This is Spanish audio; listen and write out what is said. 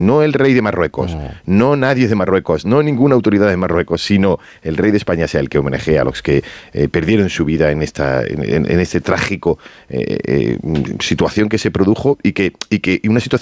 No el rey de Marruecos, no nadie de Marruecos, no ninguna autoridad de Marruecos, sino el rey de España sea el que homenajee a los que perdieron su vida en este trágico situación que se produjo y una situación